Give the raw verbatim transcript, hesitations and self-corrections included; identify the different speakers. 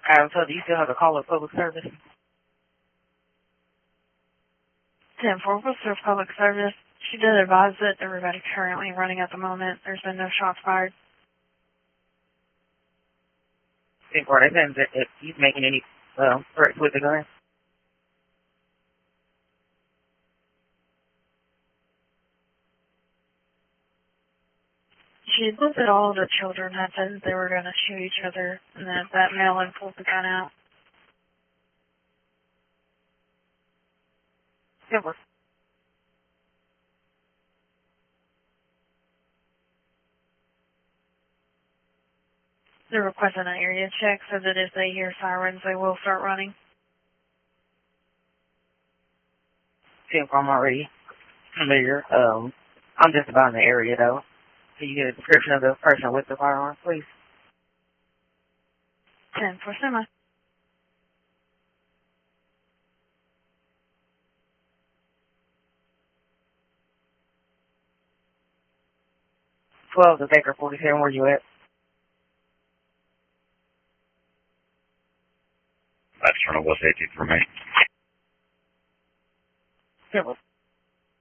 Speaker 1: Um, so do you still have to call a public service?
Speaker 2: ten four will serve public service. She did advise that everybody's currently running at the moment. There's been no shots fired.
Speaker 1: ten four, that means that if he's making any uh, threats with the gun.
Speaker 2: She admitted that all of the children had said that they were going to shoot each other and that that male had pulled the gun out.
Speaker 1: ten four.
Speaker 2: They're requesting an area check so that if they hear sirens, they will start running.
Speaker 1: ten four, I'm already familiar. Um, I'm just about in the area, though. Can you get a description of the person with the firearm, please?
Speaker 2: ten four semi.
Speaker 1: twelve, the Baker forty-seven, where you at?
Speaker 3: That's from what's eighteen for me.
Speaker 1: ten four.